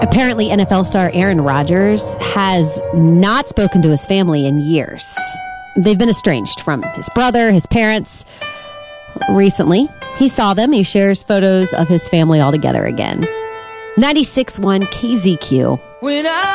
Apparently, NFL star Aaron Rodgers has not spoken to his family in years. They've been estranged from his brother, his parents. Recently, he saw them. He shares photos of his family all together again. 96.1 KZQ.